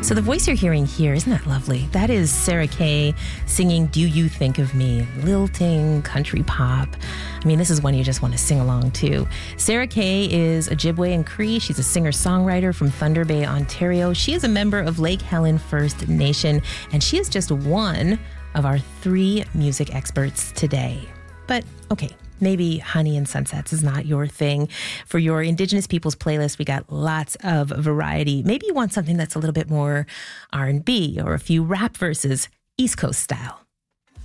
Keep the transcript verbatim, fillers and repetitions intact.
So the voice you're hearing here, isn't that lovely? That is Sarah Kay singing Do You Think of Me? Lilting country pop. I mean, this is one you just want to sing along to. Sarah Kay is Ojibwe and Cree. She's a singer-songwriter from Thunder Bay, Ontario. She is a member of Lake Helen First Nation, and she is just one of our three music experts today. But, okay, maybe Honey and Sunsets is not your thing. For your Indigenous Peoples playlist, we got lots of variety. Maybe you want something that's a little bit more R and B or a few rap verses, East Coast style.